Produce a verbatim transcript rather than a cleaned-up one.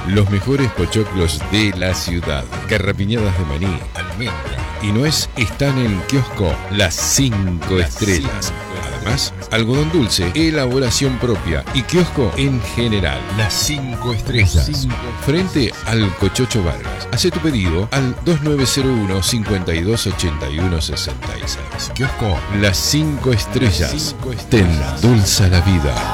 Los mejores pochoclos de la ciudad. Carrapiñadas de maní, almendra y nuez están en Kiosco Las Cinco Estrellas. Además, algodón dulce, elaboración propia y kiosco en general. Las Cinco Estrellas. Cinco. Frente al Cochocho Vargas. Hacé tu pedido al dos nueve cero uno, cinco dos ocho uno seis seis. Kiosco Las Cinco Estrellas. Te endulza la vida.